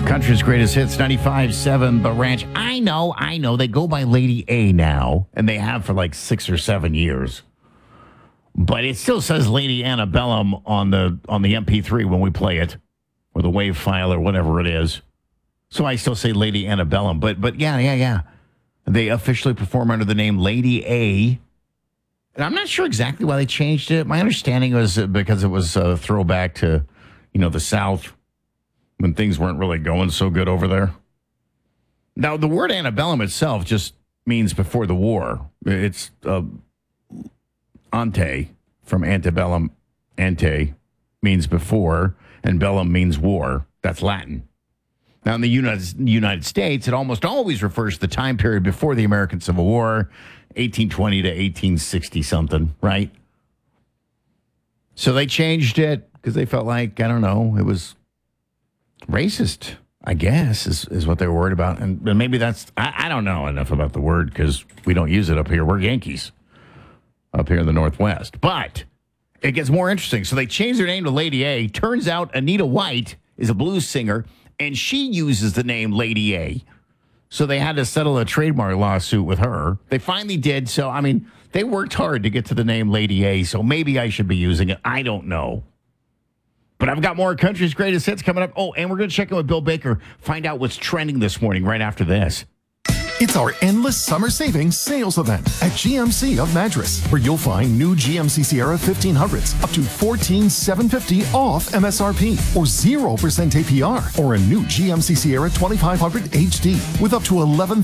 Country's greatest hits, 95.7 The Ranch. I know. They go by Lady A now, and they have for like 6 or 7 years. But it still says Lady Antebellum on the MP3 when we play it, or the WAV file, or whatever it is. So I still say Lady Antebellum. But yeah. They officially perform under the name Lady A. And I'm not sure exactly why they changed it. My understanding was because it was a throwback to, the South, when things weren't really going so good over there. Now, the word antebellum itself just means before the war. It's ante, from antebellum. Ante means before, and bellum means war. That's Latin. Now, in the United States, it almost always refers to the time period before the American Civil War, 1820 to 1860-something, right? So they changed it because they felt like, I don't know, it was racist, I guess, is what they were worried about. And maybe that's, I don't know enough about the word because we don't use it up here. We're Yankees up here in the Northwest. But it gets more interesting. So they changed their name to Lady A. Turns out Anita White is a blues singer, and she uses the name Lady A. So they had to settle a trademark lawsuit with her. They finally did. So, they worked hard to get to the name Lady A. So maybe I should be using it. I don't know. But I've got more Country's Greatest Hits coming up. Oh, and we're going to check in with Bill Baker, find out what's trending this morning right after this. It's our endless summer savings sales event at GMC of Madras, where you'll find new GMC Sierra 1500s up to $14,750 off MSRP or 0% APR, or a new GMC Sierra 2500 HD with up to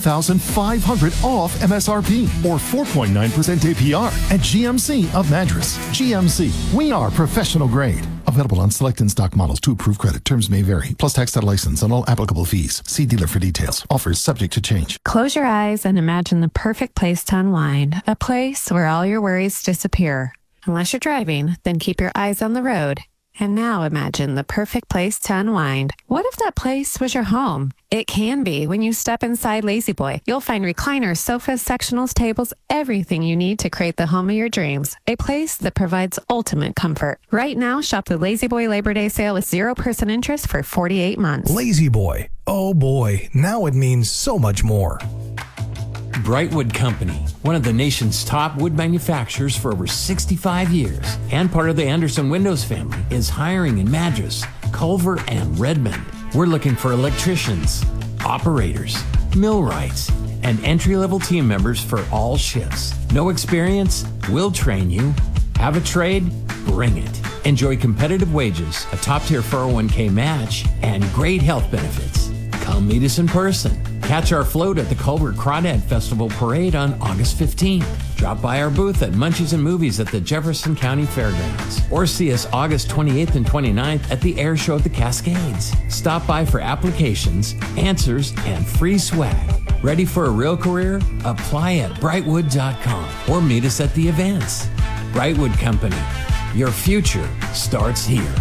$11,500 off MSRP or 4.9% APR at GMC of Madras. GMC, we are professional grade. Available on select in-stock models to approved credit. Terms may vary. Plus tax title license and all applicable fees. See dealer for details. Offers subject to change. Close your eyes and imagine the perfect place to unwind. A place where all your worries disappear. Unless you're driving, then keep your eyes on the road. And now imagine the perfect place to unwind. What if that place was your home? It can be when you step inside La-Z-Boy. You'll find recliners, sofas, sectionals, tables, everything you need to create the home of your dreams. A place that provides ultimate comfort. Right now, shop the La-Z-Boy Labor Day sale with 0% interest for 48 months. La-Z-Boy. Oh boy, now it means so much more. Brightwood Company, one of the nation's top wood manufacturers for over 65 years, and part of the Anderson Windows family, is hiring in Madras, Culver, and Redmond. We're looking for electricians, operators, millwrights, and entry-level team members for all shifts. No experience? We'll train you. Have a trade? Bring it. Enjoy competitive wages, a top-tier 401k match, and great health benefits. Come meet us in person. Catch our float at the Culver Crawdad Festival Parade on August 15th. Drop by our booth at Munchies and Movies at the Jefferson County Fairgrounds. Or see us August 28th and 29th at the Air Show at the Cascades. Stop by for applications, answers, and free swag. Ready for a real career? Apply at brightwood.com or meet us at the events. Brightwood Company. Your future starts here.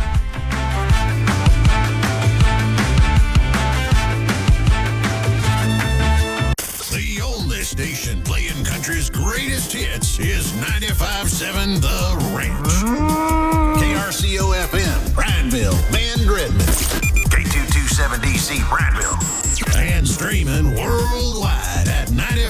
Station playing country's greatest hits is 95.7 The Ranch. KRCO FM, Prineville, Mann-Gredman. K227DC, Prineville. And streaming worldwide at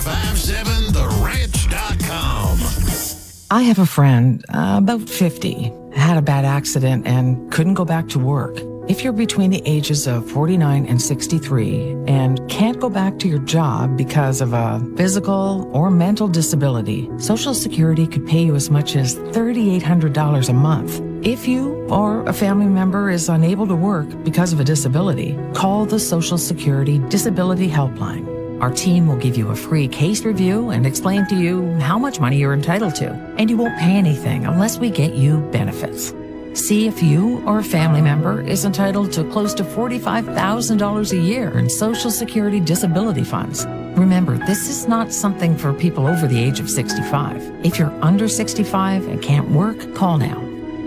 957theranch.com. I have a friend, about 50, had a bad accident and couldn't go back to work. If you're between the ages of 49 and 63 and can't go back to your job because of a physical or mental disability, Social Security could pay you as much as $3,800 a month. If you or a family member is unable to work because of a disability, call the Social Security Disability Helpline. Our team will give you a free case review and explain to you how much money you're entitled to, and you won't pay anything unless we get you benefits. See if you or a family member is entitled to close to $45,000 a year in Social Security disability funds. Remember, this is not something for people over the age of 65. If you're under 65 and can't work, call now.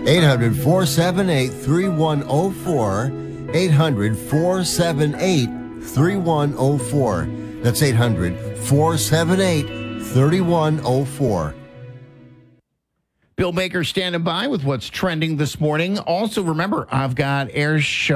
800-478-3104. 800-478-3104. That's 800-478-3104. Bill Baker standing by with what's trending this morning. Also, remember, I've got Air Show